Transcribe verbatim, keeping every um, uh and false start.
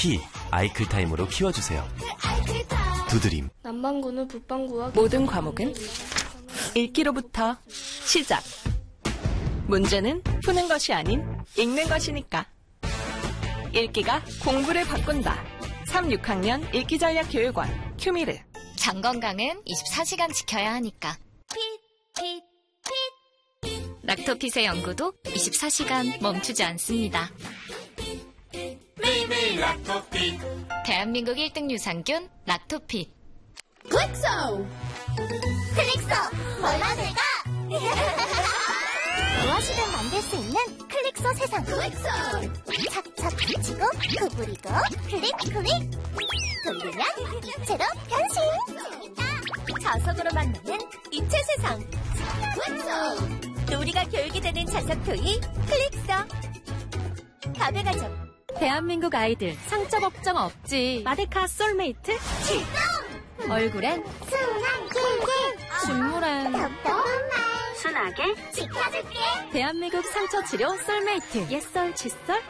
키, 아이클타임으로 키워주세요. 두드림. 남반구는 북반구와 모든 과목은 읽기로부터 시작. 문제는 푸는 것이 아닌 읽는 것이니까. 읽기가 공부를 바꾼다. 삼, 육 학년 읽기전략교육원 큐미르. 장 건강은 이십사 시간 지켜야 하니까. 핏, 핏, 핏. 락토핏의 연구도 이십사 시간 멈추지 않습니다. 매일매일 락토핏. 대한민국 일 등 유산균 락토핏. 클릭소! 클릭소! 얼마 될까? 무엇이든 만들 수 있는 클릭소 세상. 클릭소! 착착 붙이고 구부리고 클릭 클릭. 돌리면 입체로 변신. 자석으로 만드는 입체 세상. 클릭소! 놀이가 교육이 되는 자석 토이 클릭소. 가베 가족. 대한민국 아이들 상처 걱정 없지. 마데카 솔메이트 출동! 얼굴엔 순한 길길. 준물엔 덕덕한 말. 순하게 지켜줄게. 대한민국 상처 치료 솔메이트. 옛설 칫솔